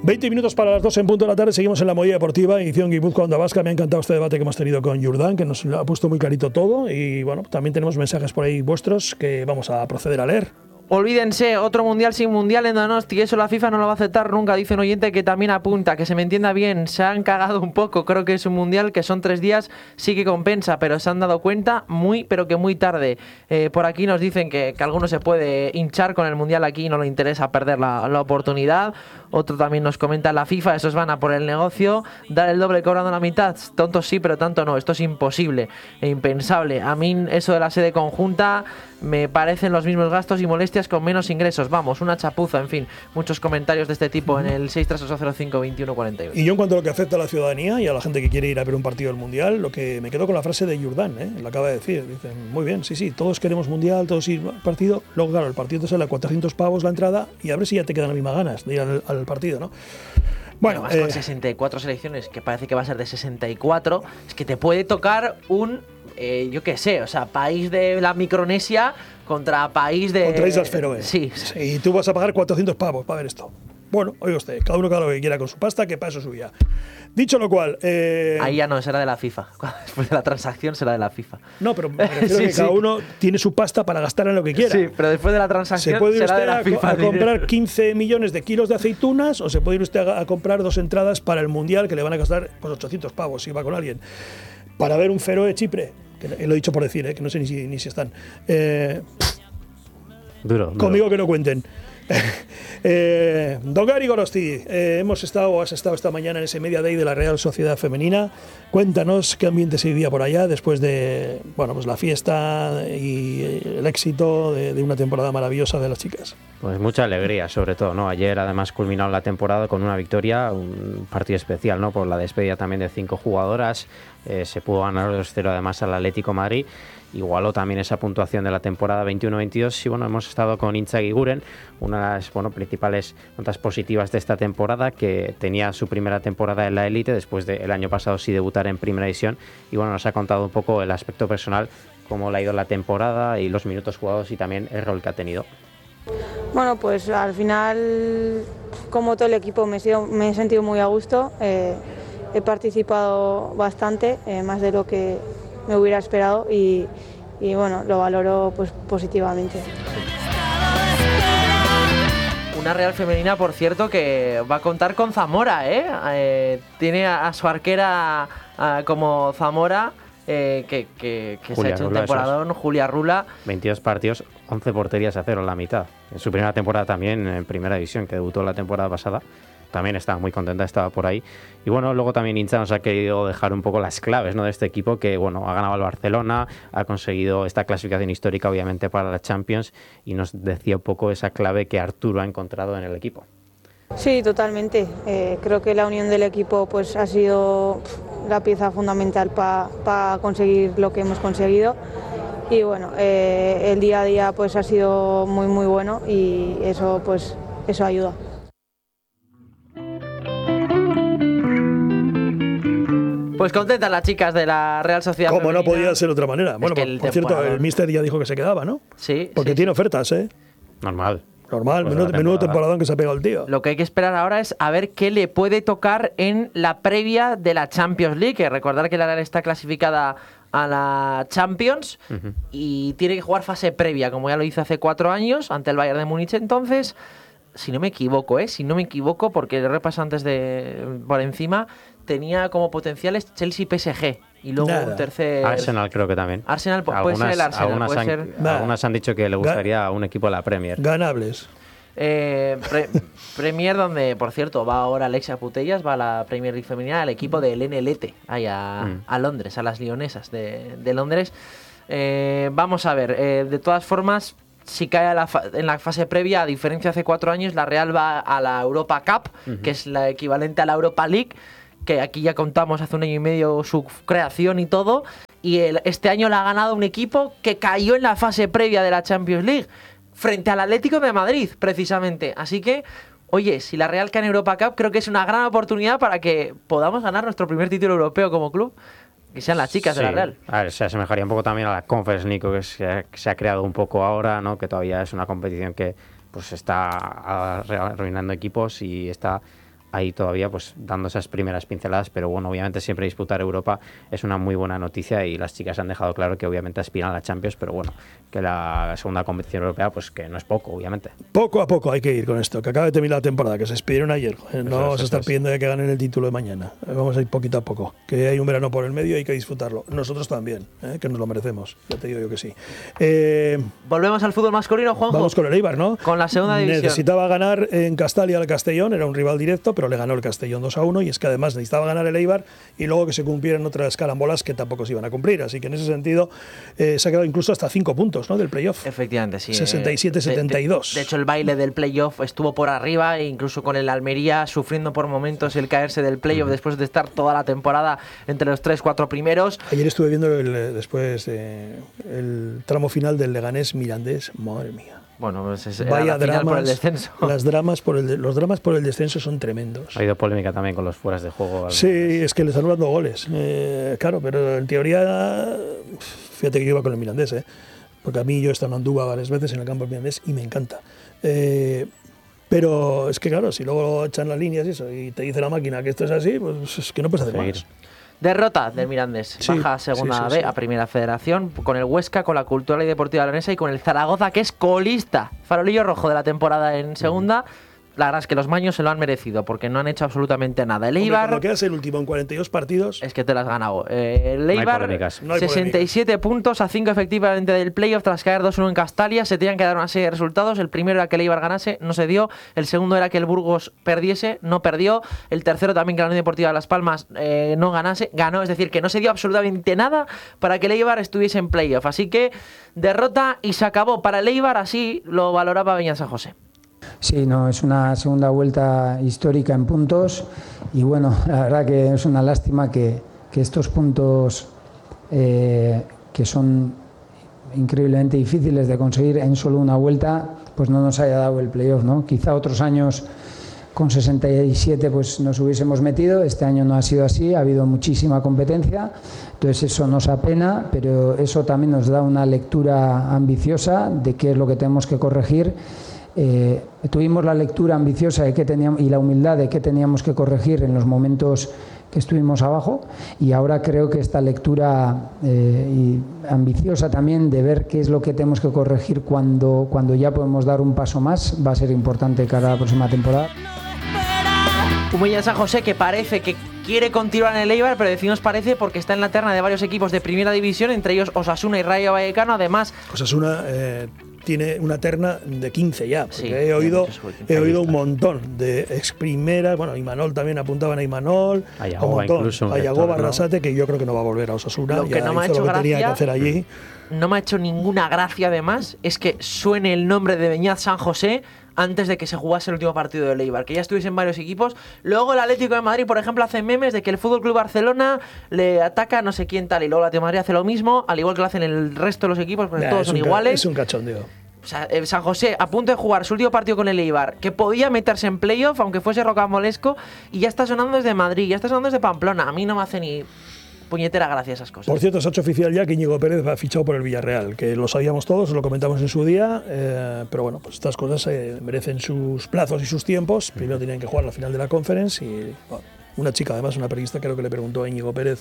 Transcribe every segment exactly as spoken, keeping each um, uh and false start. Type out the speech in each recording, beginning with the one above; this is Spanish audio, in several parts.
veinte minutos para las dos en punto de la tarde, seguimos en la Movida Deportiva, edición Guipúzcoa Onda Vasca. Me ha encantado este debate que hemos tenido con Jordán, que nos ha puesto muy clarito todo, y bueno, también tenemos mensajes por ahí vuestros que vamos a proceder a leer. Olvídense, otro mundial sin mundial en Donosti, eso la FIFA no lo va a aceptar nunca, dice un oyente que también apunta, que se me entienda bien, se han cagado un poco, creo que es un mundial que son tres días, sí que compensa, pero se han dado cuenta muy, pero que muy tarde. Eh, por aquí nos dicen que, que alguno se puede hinchar con el mundial aquí y no le interesa perder la, la oportunidad. Otro también nos comenta la FIFA, esos van a por el negocio, dar el doble cobrando la mitad, tontos sí, pero tanto no, esto es imposible e impensable. A mí eso de la sede conjunta me parecen los mismos gastos y molestias con menos ingresos, vamos, una chapuza, en fin, muchos comentarios de este tipo en el seis tres ocho cero cinco dos uno cuatro uno. Y yo en cuanto a lo que afecta a la ciudadanía y a la gente que quiere ir a ver un partido del Mundial, lo que me quedo con la frase de Jordán, ¿eh? Lo acaba de decir, dicen, muy bien, sí, sí, todos queremos Mundial, todos ir al partido, luego claro, el partido te sale a cuatrocientos pavos la entrada y a ver si ya te quedan las mismas ganas de ir al, al partido, ¿no? Bueno, además, eh, con sesenta y cuatro selecciones, que parece que va a ser de sesenta y cuatro, es que te puede tocar un, eh, yo qué sé, o sea, país de la Micronesia contra país de... Contra Islas Feroe. Sí. Y tú vas a pagar cuatrocientos pavos para ver esto. Bueno, oiga usted, cada uno cada lo que quiera con su pasta, que para eso suya. Dicho lo cual... Eh... Ahí ya no, será de la FIFA. Después de la transacción será de la FIFA. No, pero me refiero sí, que sí. cada uno tiene su pasta para gastar en lo que quiera. Sí, pero después de la transacción se puede ir será usted de la a, FIFA. a comprar quince millones de kilos de aceitunas o se puede ir usted a, a comprar dos entradas para el Mundial que le van a gastar pues, ochocientos pavos si va con alguien. Para ver un Feroe de Chipre, que lo he dicho por decir, eh, que no sé ni si, ni si están. Eh, duro, duro. Conmigo que no cuenten. eh, Don Gary Gorosti, eh, hemos estado, has estado esta mañana en ese Media Day de la Real Sociedad Femenina. Cuéntanos qué ambiente se vivía por allá después de bueno, pues la fiesta y el éxito de, de una temporada maravillosa de las chicas. Pues mucha alegría, sobre todo, ¿no? Ayer además culminaron la temporada con una victoria, un partido especial, ¿no? Por la despedida también de cinco jugadoras. Eh, se pudo ganar dos cero además al Atlético Madrid. Igualó también esa puntuación de la temporada veintiuno veintidós y bueno, hemos estado con Intza Guiguren, una de las bueno, principales notas positivas de esta temporada, que tenía su primera temporada en la élite después del año pasado sí debutar en primera división, y bueno, nos ha contado un poco el aspecto personal, cómo le ha ido la temporada y los minutos jugados y también el rol que ha tenido. Bueno, pues al final, como todo el equipo, me he, sido, me he sentido muy a gusto, eh, he participado bastante, eh, más de lo que me hubiera esperado y, y bueno, lo valoro pues positivamente. Una Real femenina, por cierto, que va a contar con Zamora, ¿eh? eh tiene a, a su arquera a, como Zamora, eh, que, que, que se ha hecho un temporadón, Julia Rula. veintidós partidos, once porterías a cero, la mitad. En su primera temporada también en primera división, que debutó la temporada pasada. También estaba muy contenta, estaba por ahí. Y bueno, luego también Intza nos ha querido dejar un poco las claves, ¿no? De este equipo que, bueno, ha ganado al Barcelona, ha conseguido esta clasificación histórica, obviamente, para la Champions, y nos decía un poco esa clave que Arturo ha encontrado en el equipo. Sí, totalmente. Eh, creo que la unión del equipo pues ha sido la pieza fundamental para pa conseguir lo que hemos conseguido. Y bueno, eh, el día a día pues ha sido muy, muy bueno y eso, pues, eso ayuda. Pues contentas las chicas de la Real Sociedad Como femenina. no podía ser de otra manera. Bueno, por, por cierto, el míster ya dijo que se quedaba, ¿no? Sí. Porque sí, tiene sí. ofertas, ¿eh? Normal. Normal, Pues menudo, la menudo temporada. temporadón que se ha pegado el tío. Lo que hay que esperar ahora es a ver qué le puede tocar en la previa de la Champions League. Que recordar que la Real está clasificada a la Champions uh-huh. y tiene que jugar fase previa, como ya lo hizo hace cuatro años, ante el Bayern de Múnich. Entonces, si no me equivoco, ¿eh? Si no me equivoco, porque le repaso antes de por encima, tenía como potenciales Chelsea P S G. Y luego Nada. un tercer... Arsenal creo que también. Arsenal, puede algunas, ser el Arsenal. Algunas, puede han, ser... algunas han dicho que le gustaría a un equipo de la Premier. Ganables. Eh, pre Premier, donde, por cierto, va ahora Alexia Putellas, va a la Premier League femenina, al equipo del N L T, ahí a, mm. a Londres, a las lionesas de, de Londres. Eh, vamos a ver, eh, de todas formas, si cae a la en la fase previa, a diferencia de hace cuatro años, la Real va a la Europa Cup, uh-huh. que es la equivalente a la Europa League, que aquí ya contamos hace un año y medio su creación y todo, y el, este año la ha ganado un equipo que cayó en la fase previa de la Champions League, frente al Atlético de Madrid, precisamente. Así que, oye, si la Real cae en Europa Cup, creo que es una gran oportunidad para que podamos ganar nuestro primer título europeo como club, que sean las chicas sí. de la Real. A ver, se asemejaría un poco también a la Conference League, que se ha, que se ha creado un poco ahora, ¿no? Que todavía es una competición que pues está arruinando equipos y está ahí todavía pues dando esas primeras pinceladas, pero bueno, obviamente siempre disputar Europa es una muy buena noticia y las chicas han dejado claro que obviamente aspiran a la Champions, pero bueno, que la segunda competición europea pues que no es poco, obviamente. Poco a poco hay que ir con esto, que acaba de terminar la temporada, que se despidieron ayer, no eso vamos es, a estar es. pidiendo que ganen el título de mañana, vamos a ir poquito a poco, que hay un verano por el medio y hay que disfrutarlo, nosotros también, ¿eh? Que nos lo merecemos, ya te digo yo que sí. Eh, Volvemos al fútbol masculino, Juanjo. Vamos con el Eibar, ¿no? Con la segunda división. Necesitaba ganar en Castalia al Castellón, era un rival directo, pero le ganó el Castellón dos a uno, y es que además necesitaba ganar el Eibar y luego que se cumplieran otras carambolas que tampoco se iban a cumplir, así que en ese sentido eh, se ha quedado incluso hasta cinco puntos, ¿no?, del playoff. Efectivamente, sí. sesenta y siete setenta y dos. De, de, de hecho, el baile del playoff estuvo por arriba, e incluso con el Almería sufriendo por momentos el caerse del playoff uh-huh. después de estar toda la temporada entre los tres, cuatro primeros. Ayer estuve viendo el, después eh, el tramo final del Leganés Mirandés, madre mía. Bueno, pues es, vaya la final dramas por el descenso. Las dramas por el, los dramas por el descenso son tremendos. Ha habido polémica también con los fueras de juego. Sí, es que le están dando goles. Eh, claro, pero en teoría, fíjate que yo iba con el Mirandés, ¿eh? Porque a mí yo he estado en Andúba varias veces en el campo del Mirandés y me encanta. Eh, pero es que claro, si luego echan las líneas y eso y te dice la máquina que esto es así, pues es que no puedes hacer Seguir. más. Derrota del Mirandés, sí, baja a segunda sí, sí, B, sí. a primera federación, con el Huesca, con la Cultural y Deportiva Leonesa y con el Zaragoza, que es colista, farolillo rojo de la temporada en segunda. Uh-huh. La verdad es que los maños se lo han merecido porque no han hecho absolutamente nada. El Eibar. Cuando quedas el último en cuarenta y dos partidos. Es que te las has ganado. Eh, el Eibar, no hay sesenta y siete puntos a cinco efectivamente del playoff tras caer dos uno en Castalia. Se tenían que dar una serie de resultados. El primero era que el Eibar ganase, no se dio. El segundo era que el Burgos perdiese, no perdió. El tercero también que la Unión Deportiva de Las Palmas eh, no ganase, ganó. Es decir, que no se dio absolutamente nada para que el Eibar estuviese en playoff. Así que derrota y se acabó para el Eibar. Así lo valoraba Beñat San José. Sí, no, es una segunda vuelta histórica en puntos y bueno, la verdad que es una lástima que, que estos puntos eh, que son increíblemente difíciles de conseguir en solo una vuelta, pues no nos haya dado el playoff, ¿no? Quizá otros años con sesenta y siete pues nos hubiésemos metido, este año no ha sido así, ha habido muchísima competencia, entonces eso nos apena, pero eso también nos da una lectura ambiciosa de qué es lo que tenemos que corregir. Eh, tuvimos la lectura ambiciosa de qué teníamos, y la humildad de qué teníamos que corregir en los momentos que estuvimos abajo, y ahora creo que esta lectura eh, y ambiciosa también de ver qué es lo que tenemos que corregir cuando, cuando ya podemos dar un paso más va a ser importante cara a la próxima temporada. Un Beñat San José que parece que quiere continuar en el Eibar, pero decimos parece porque está en la terna de varios equipos de primera división, entre ellos Osasuna y Rayo Vallecano. Además, Osasuna eh, tiene una terna de quince ya, porque sí, he oído he oído un montón de ex primera, bueno, Imanol también apuntaban a Imanol, Ayagoba, un montón, incluso, Ayagoba, Arrasate, que yo creo que no va a volver a Osasuna, lo que ya no me ha hizo hecho lo que gracia, tenía que hacer allí. No me ha hecho ninguna gracia además, es que suene el nombre de Beñat San José antes de que se jugase el último partido del Eibar, que ya estuviese en varios equipos. Luego el Atlético de Madrid, por ejemplo, hace memes de que el F C Barcelona le ataca a no sé quién tal, y luego el Atlético de Madrid hace lo mismo, al igual que lo hacen el resto de los equipos, porque nah, todos son iguales. Es un cachondeo. O sea, San José a punto de jugar su último partido con el Eibar, que podía meterse en playoff, aunque fuese rocambolesco, y ya está sonando desde Madrid, ya está sonando desde Pamplona. A mí no me hace ni puñetera gracia esas cosas. Por cierto, se ha hecho oficial ya que Íñigo Pérez va fichado por el Villarreal, que lo sabíamos todos, lo comentamos en su día, eh, pero bueno, pues estas cosas eh, merecen sus plazos y sus tiempos. Primero tenían que jugar la final de la Conference y bueno, una chica, además, una periodista, creo que le preguntó a Íñigo Pérez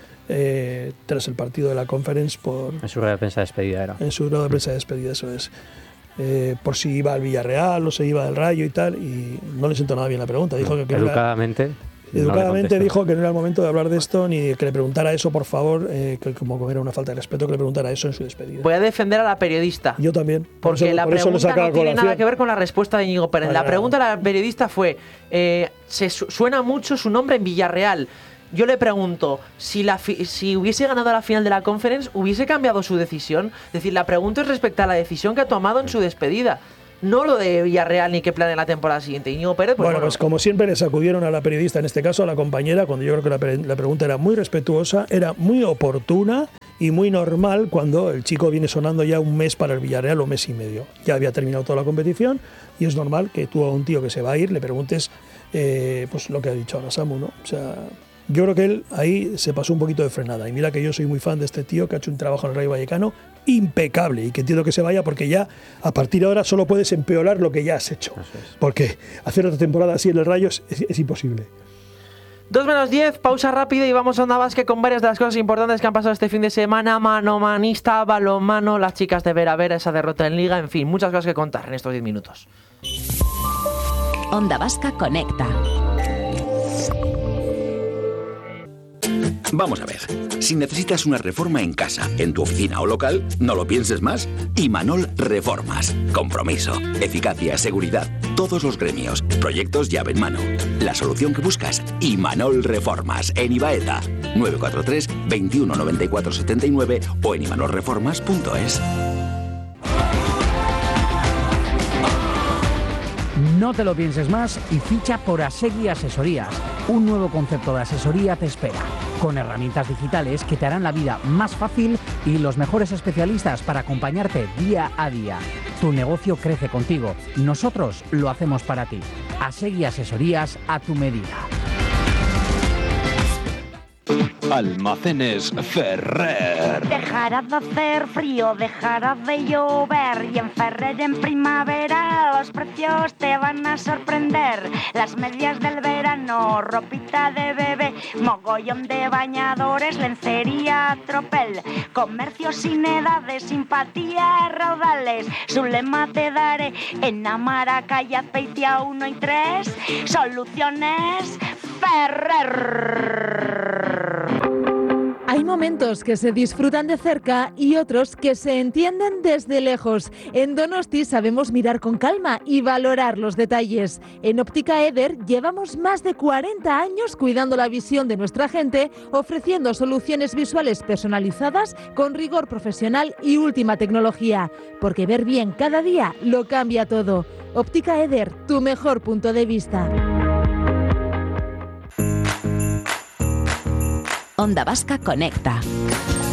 eh, tras el partido de la Conference por... En su rueda de prensa de despedida era. En su rueda de prensa de despedida, eso es. Eh, por si iba al Villarreal o se iba al Rayo y tal, y no le sentó nada bien la pregunta. Dijo que, que educadamente... Era, Educadamente no dijo que no era el momento de hablar de esto ni que le preguntara eso, por favor, eh, que como era una falta de respeto que le preguntara eso en su despedida. Voy a defender a la periodista. Yo también. Por porque eso, la por pregunta no tiene nada que ver con la respuesta de Íñigo Pérez. Vale, la pregunta de la periodista fue, eh, se su suena mucho su nombre en Villarreal. Yo le pregunto, si, la si hubiese ganado la final de la Conference, ¿hubiese cambiado su decisión? Es decir, la pregunta es respecto a la decisión que ha tomado en su despedida. No lo de Villarreal ni qué planea la temporada siguiente. Íñigo Pérez, pues bueno, bueno, pues como siempre le sacudieron a la periodista, en este caso a la compañera, cuando yo creo que la, pre la pregunta era muy respetuosa, era muy oportuna y muy normal cuando el chico viene sonando ya un mes para el Villarreal o mes y medio. Ya había terminado toda la competición y es normal que tú a un tío que se va a ir le preguntes eh, pues lo que ha dicho ahora Samu, ¿no? O sea, yo creo que él ahí se pasó un poquito de frenada. Y mira que yo soy muy fan de este tío que ha hecho un trabajo en el Rayo Vallecano impecable y que entiendo que se vaya porque ya a partir de ahora solo puedes empeorar lo que ya has hecho. Porque hacer otra temporada así en el Rayo es, es, es imposible. dos menos diez, pausa rápida y vamos a Onda Basket con varias de las cosas importantes que han pasado este fin de semana. Manomanista, balonmano, las chicas de Vera Vera, esa derrota en Liga, en fin, muchas cosas que contar en estos diez minutos. Onda Vasca Conecta. Vamos a ver, si necesitas una reforma en casa, en tu oficina o local, no lo pienses más. Imanol Reformas. Compromiso, eficacia, seguridad, todos los gremios, proyectos llave en mano. La solución que buscas, Imanol Reformas, en Ibaeta. nueve cuatro tres, veintiuno noventa y cuatro setenta y nueve o en imanol reformas punto es. No te lo pienses más y ficha por Asegui Asesorías. Un nuevo concepto de asesoría te espera, con herramientas digitales que te harán la vida más fácil y los mejores especialistas para acompañarte día a día. Tu negocio crece contigo. Nosotros lo hacemos para ti. Asegui Asesorías a tu medida. Almacenes Ferrer. Dejará de hacer frío, dejará de llover y en Ferrer en primavera los precios te van a sorprender. Las medias del verano, ropita de bebé, mogollón de bañadores, lencería, tropel, comercio sin edades, simpatía, raudales. Su lema te daré en Amara, calle Azpeitia uno y tres. Soluciones Ferrer. Hay momentos que se disfrutan de cerca y otros que se entienden desde lejos. En Donosti sabemos mirar con calma y valorar los detalles. En Óptica Eder llevamos más de cuarenta años cuidando la visión de nuestra gente, ofreciendo soluciones visuales personalizadas con rigor profesional y última tecnología. Porque ver bien cada día lo cambia todo. Óptica Eder, tu mejor punto de vista. Onda Vasca Conecta.